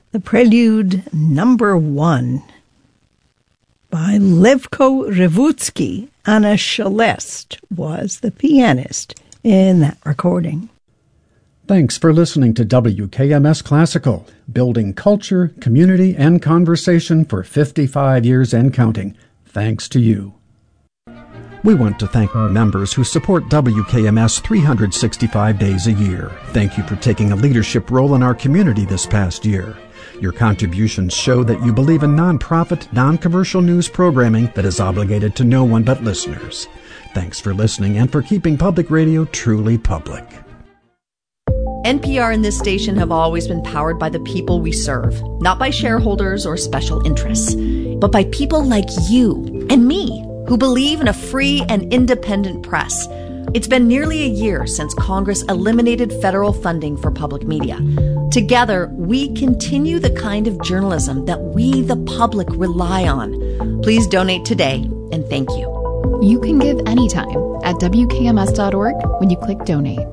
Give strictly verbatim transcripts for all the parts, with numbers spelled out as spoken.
The Prelude Number One by Levko Revutsky. Anna Celeste was the pianist in that recording. Thanks for listening to W K M S Classical, building culture, community, and conversation for fifty-five years and counting. Thanks to you. We want to thank our members who support W K M S three hundred sixty-five days a year. Thank you for taking a leadership role in our community this past year. Your contributions show that you believe in nonprofit, non-commercial news programming that is obligated to no one but listeners. Thanks for listening and for keeping public radio truly public. N P R and this station have always been powered by the people we serve, not by shareholders or special interests, but by people like you and me who believe in a free and independent press. It's been nearly a year since Congress eliminated federal funding for public media. Together, we continue the kind of journalism that we, the public, rely on. Please donate today, and thank you. You can give anytime at W K M S dot org when you click donate.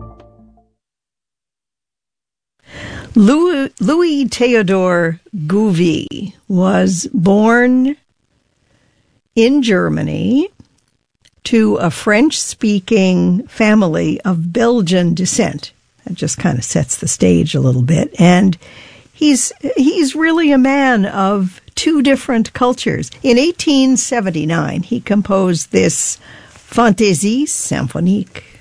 Louis, Louis Theodor Gouvi was born in Germany to a French-speaking family of Belgian descent. That just kind of sets the stage a little bit. And he's he's really a man of two different cultures. In eighteen seventy-nine, he composed this Fantaisie symphonique